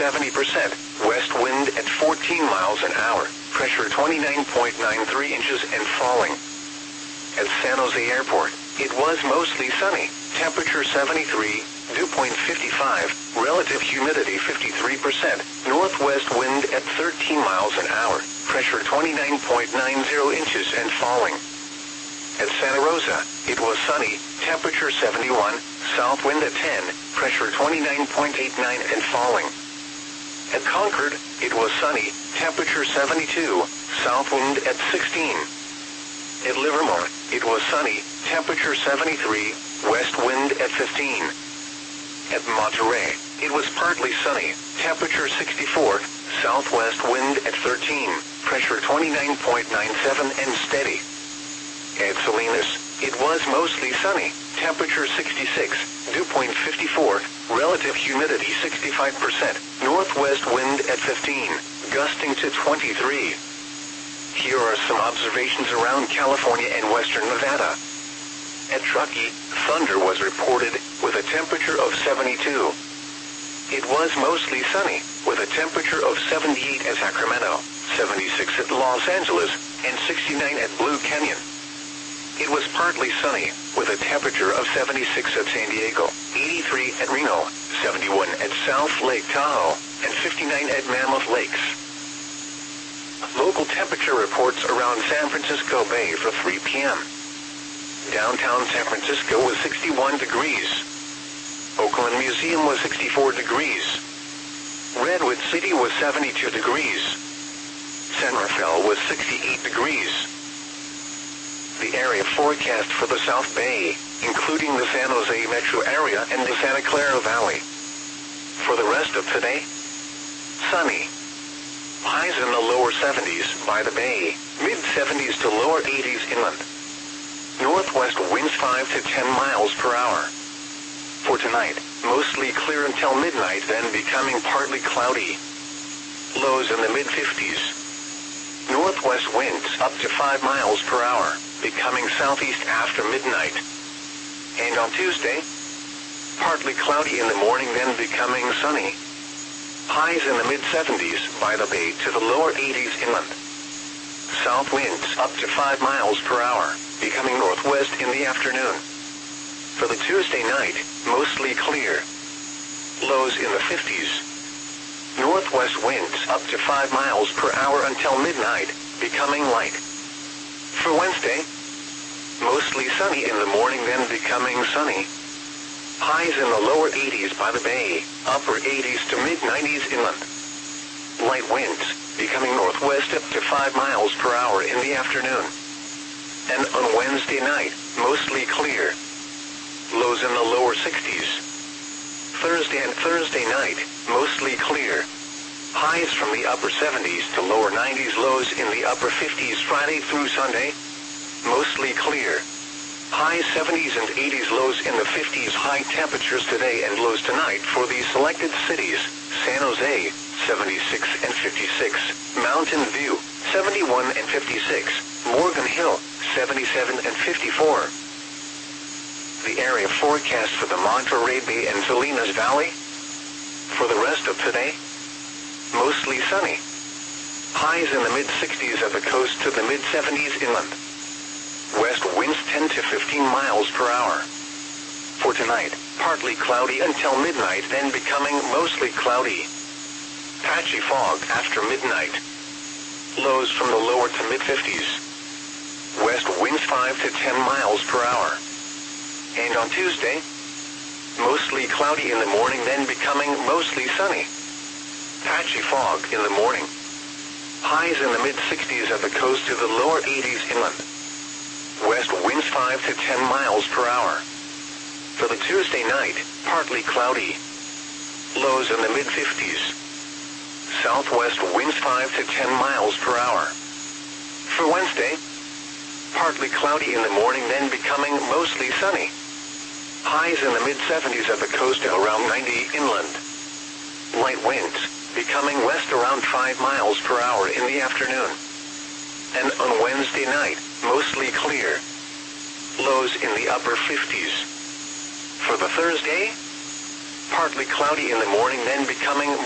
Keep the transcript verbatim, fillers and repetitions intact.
seventy percent. West wind at fourteen miles an hour. Pressure twenty-nine point nine three inches and falling. At San Jose Airport, it was mostly sunny. Temperature seventy-three. Dew point fifty-five. Relative humidity fifty-three percent. Northwest wind at thirteen miles an hour. Pressure twenty-nine point nine zero inches and falling. At Santa Rosa, it was sunny. Temperature seventy-one. South wind at ten. Pressure twenty-nine point eight nine and falling. At Concord, it was sunny. Temperature seventy-two. South wind at sixteen. At Livermore, it was sunny. Temperature seventy-three. West wind at fifteen. At Monterey, it was partly sunny. Temperature sixty-four. Southwest wind at thirteen. Pressure twenty-nine point nine seven and steady. At Salinas, it was mostly sunny. Temperature sixty-six. Dew point fifty-four. Relative humidity sixty-five percent. Northwest wind at fifteen. Gusting to twenty-three. Here are some observations around California and western Nevada. At Truckee, thunder was reported with a temperature of seventy-two. It was mostly sunny with a temperature of seventy-eight at Sacramento, seventy-six at Los Angeles, and sixty-nine at Blue Canyon. It was partly sunny with a temperature of seventy-six at San Diego, eighty-three at Reno, seventy-one at South Lake Tahoe, and fifty-nine at Mammoth Lakes. Local temperature reports around San Francisco Bay for three p m Downtown San Francisco was sixty-one degrees. Oakland Museum was sixty-four degrees. Redwood City was seventy-two degrees. San Rafael was sixty-eight degrees. The area forecast for the South Bay, including the San Jose metro area and the Santa Clara Valley. For the rest of today, sunny. Highs in the lower seventies by the bay, mid seventies to lower eighties inland. Northwest winds five to ten miles per hour. For tonight, mostly clear until midnight, then becoming partly cloudy. Lows in the mid fifties. Northwest winds up to five miles per hour, becoming southeast after midnight. And on Tuesday, partly cloudy in the morning, then becoming sunny. Highs in the mid seventies by the bay to the lower eighties inland. South winds up to five miles per hour, becoming northwest in the afternoon. For the Tuesday night, mostly clear. Lows in the fifties. Northwest winds up to five miles per hour until midnight, becoming light. For Wednesday, mostly sunny in the morning, then becoming sunny. Highs in the lower eighties by the bay, upper eighties to mid nineties inland. Light winds, becoming northwest up to five miles per hour in the afternoon. And on Wednesday night, mostly clear. Lows in the lower sixties. Thursday and Thursday night, mostly clear. Highs from the upper seventies to lower nineties, lows in the upper fifties Friday through Sunday. Mostly clear. Highs seventies and eighties, lows in the fifties. High temperatures today and lows tonight for these selected cities: San Jose, seventy-six and fifty-six, Mountain View, seventy-one and fifty-six, Morgan Hill, seventy-seven and fifty-four. The area forecast for the Monterey Bay and Salinas Valley. For the rest of today, mostly sunny. Highs in the mid sixties at the coast to the mid seventies inland. West winds ten to fifteen miles per hour. For tonight, partly cloudy until midnight, then becoming mostly cloudy. Patchy fog after midnight. Lows from the lower to mid fifties. West winds five to ten miles per hour. And on Tuesday, mostly cloudy in the morning, then becoming mostly sunny. Patchy fog in the morning. Highs in the mid sixties at the coast to the lower eighties inland. West winds five to ten miles per hour. For the Tuesday night, partly cloudy. Lows in the mid fifties. Southwest winds five to ten miles per hour. For Wednesday, partly cloudy in the morning, then becoming mostly sunny. Highs in the mid seventies at the coast to around ninety inland. Light winds, becoming west around five miles per hour in the afternoon. And on Wednesday night, mostly clear. Lows in the upper fifties. For the Thursday, partly cloudy in the morning, then becoming